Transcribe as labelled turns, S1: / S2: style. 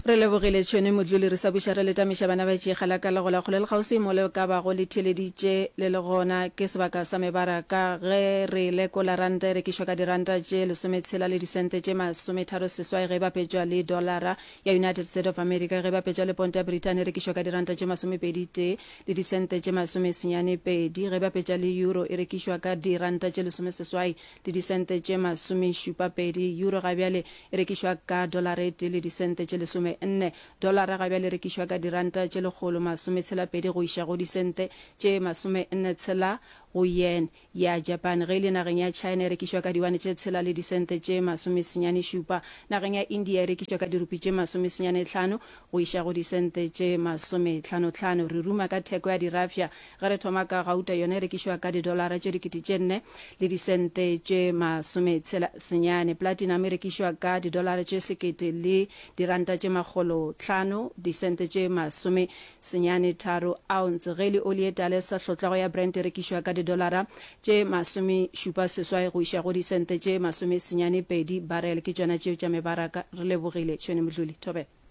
S1: re lebogile tšhone modluli re sa buša re letamiša bana ba tšeegala ka legola kgole le kgausi mo le ka bago le theleditše le le gona ke sebaka sa mebaraka ge re lekola ranta e rekišwa ka diranta tše lesometshela le disente tše masometharo seswai ge bapetšwa le dollara ya United States of America ge bapetšwa le ponta ya Britain e rekišwa ka diranta tše masomepedi tee le disente tše masomesenyane pedi ge bapetšwa le euro e rekišwa ka diranta tše lesomeseswai le disente tše masomešupa pedi euro ga bjale e rekišwa ka dollara tee le disente tše lesome nne dollara ga bjale rekišwa ka diranta tše lekgolo masometshela pedi go iša go disente tše masome nne tshela go yen ya Japan ge le nageng ya China e rekišwa ka diwane tše tshela le disente tše masomesenyane šupa nageng ya India e rekišwa ka dirupi tše masomesenyane hlano go iša go disente tše masomehlano re ruma ka theko ya dirafia ge re thoma ka gauta yone e rekišwa ka didolara tše dikete tše nne le disente tše masometshela senyane platinum e rekišwa ka didolara tše sekete le diranta tše makgolo hlano disente tše masome senyane tharo ounce ge le oli e tala sa hlotlago ya Brent e rekišwa ka didolara tše masome šupa seswai go iša go disente tše masome senyane pedi barrel ke tšona tšeo tša mebaraka re lebogile tšhone modluli Tobe.